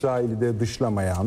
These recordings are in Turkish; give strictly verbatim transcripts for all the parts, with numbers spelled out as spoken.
İsrail'i de dışlamayan,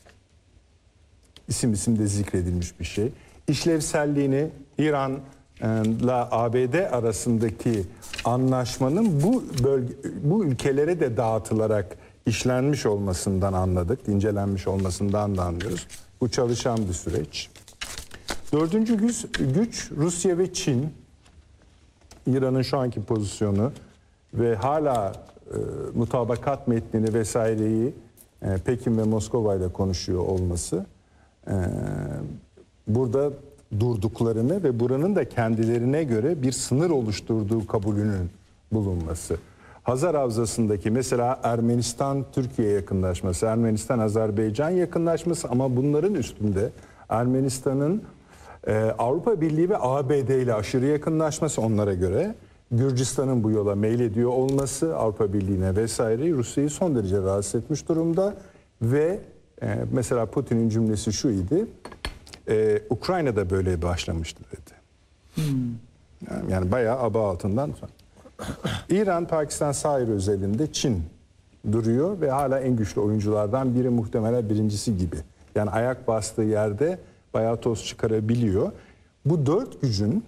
isim isim de zikredilmiş bir şey. İşlevselliğini İran'la A B D arasındaki anlaşmanın bu bölge, bu ülkelere de dağıtılarak işlenmiş olmasından anladık, incelenmiş olmasından da anlıyoruz. Bu çalışan bir süreç. Dördüncü güç, güç Rusya ve Çin. İran'ın şu anki pozisyonu ve hala e, mutabakat metnini vesaireyi e, Pekin ve Moskova ile konuşuyor olması. E, burada durduklarını ve buranın da kendilerine göre bir sınır oluşturduğu kabulünün bulunması. Hazar Havzası'ndaki mesela Ermenistan-Türkiye yakınlaşması, Ermenistan-Azerbaycan yakınlaşması ama bunların üstünde Ermenistan'ın e, Avrupa Birliği ve A B D ile aşırı yakınlaşması onlara göre, Gürcistan'ın bu yola meylediyor olması, Avrupa Birliği'ne vesaire Rusya'yı son derece rahatsız etmiş durumda ve e, mesela Putin'in cümlesi şu idi, e, Ukrayna'da böyle başlamıştı dedi. Hmm. Yani, yani bayağı aba altından. İran, Pakistan sahili özelinde Çin duruyor ve hala en güçlü oyunculardan biri, muhtemelen birincisi gibi. Yani ayak bastığı yerde bayağı toz çıkarabiliyor. Bu dört gücün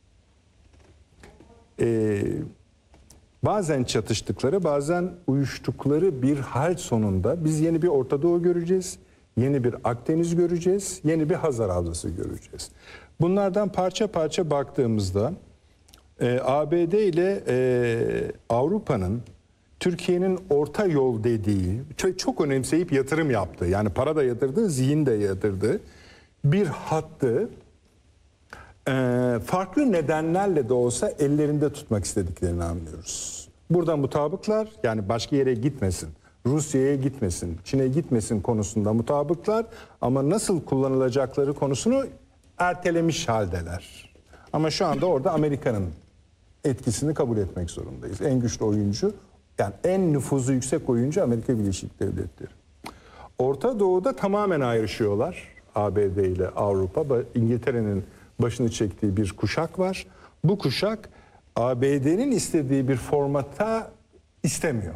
e, bazen çatıştıkları, bazen uyuştukları bir hal sonunda biz yeni bir Orta Doğu göreceğiz, yeni bir Akdeniz göreceğiz, yeni bir Hazar Havzası göreceğiz. Bunlardan parça parça baktığımızda e, A B D ile e, Avrupa'nın Türkiye'nin orta yol dediği, çok, çok önemseyip yatırım yaptığı, yani para da yatırdığı, zihin de yatırdığı bir hattı e, farklı nedenlerle de olsa ellerinde tutmak istediklerini anlıyoruz. Burada mutabıklar, yani başka yere gitmesin, Rusya'ya gitmesin, Çin'e gitmesin konusunda mutabıklar ama nasıl kullanılacakları konusunu ertelemiş haldeler. Ama şu anda orada Amerika'nın etkisini kabul etmek zorundayız. En güçlü oyuncu, yani en nüfuzu yüksek oyuncu Amerika Birleşik Devletleri. Orta Doğu'da tamamen ayrışıyorlar. A B D ile Avrupa, İngiltere'nin başını çektiği bir kuşak var. Bu kuşak A B D'nin istediği bir formata istemiyor.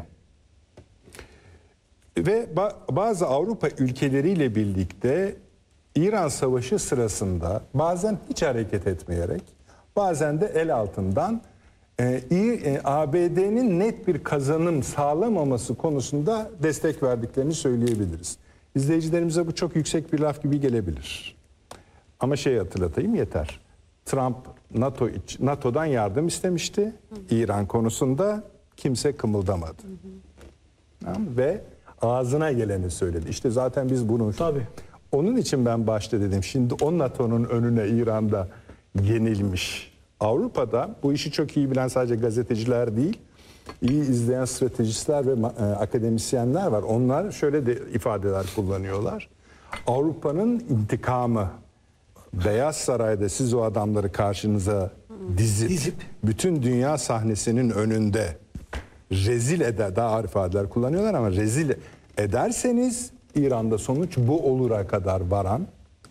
Ve bazı Avrupa ülkeleriyle birlikte İran Savaşı sırasında bazen hiç hareket etmeyerek, bazen de el altından e, A B D'nin net bir kazanım sağlamaması konusunda destek verdiklerini söyleyebiliriz. İzleyicilerimize bu çok yüksek bir laf gibi gelebilir. Ama şey hatırlatayım yeter. Trump NATO NATO'dan yardım istemişti. Hı hı. İran konusunda kimse kımıldamadı. Hı hı. Tamam, ve ağzına geleni söyledi. İşte zaten biz bunu... Tabii. Onun için ben başta dedim. Şimdi o NATO'nun önüne İran'da yenilmiş. Avrupa'da bu işi çok iyi bilen sadece gazeteciler değil, iyi izleyen stratejistler ve e, akademisyenler var. Onlar şöyle de ifadeler kullanıyorlar. Avrupa'nın intikamı, Beyaz Saray'da siz o adamları karşınıza dizip, dizip bütün dünya sahnesinin önünde rezil eder, daha ağır ifadeler kullanıyorlar ama rezil ederseniz İran'da sonuç bu olura kadar varan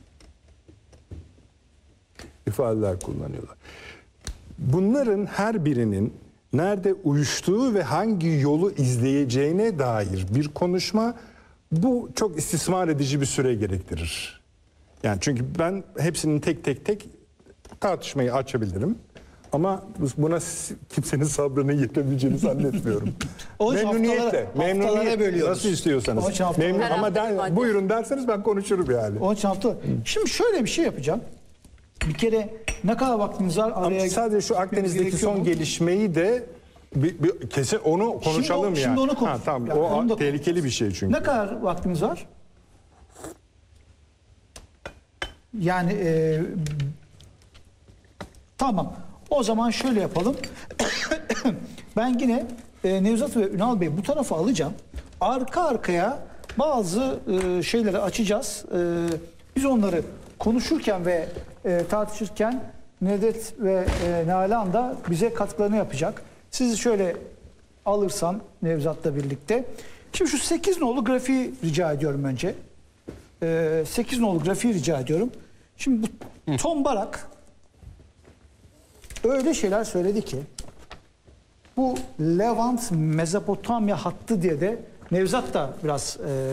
ifadeler kullanıyorlar. Bunların her birinin nerede uyuştuğu ve hangi yolu izleyeceğine dair bir konuşma, bu çok istismar edici bir süre gerektirir. Yani çünkü ben hepsinin tek tek tek tartışmayı açabilirim. Ama buna kimsenin sabrını yetebileceğini zannetmiyorum. Memnuniyetle, memnuniyetle nasıl istiyorsanız. Memnun, ama der, buyurun derseniz ben konuşurum yani. on hafta. Şimdi şöyle bir şey yapacağım. Bir kere ne kadar vaktimiz var? Araya ama sadece şu Akdeniz'deki son mu? gelişmeyi de bir, bir, kesin onu konuşalım şimdi o, yani. Şimdi onu konuşalım. Tamam, yani o onu tehlikeli konuşalım. Bir şey çünkü. Ne kadar vaktimiz var? Yani e, tamam. O zaman şöyle yapalım. Ben yine e, Nevzat ve Ünal Bey bu tarafa alacağım. Arka arkaya bazı e, şeyleri açacağız. E, biz onları konuşurken ve e, tartışırken Nevzat ve e, Nalan da bize katkılarını yapacak. Sizi şöyle alırsam Nevzat'la birlikte. Şimdi şu sekiz nolu grafiği rica ediyorum önce. E, sekiz nolu grafiği rica ediyorum. Şimdi bu Tom Barak öyle şeyler söyledi ki bu Levant Mezopotamya hattı diye de Nevzat da biraz e,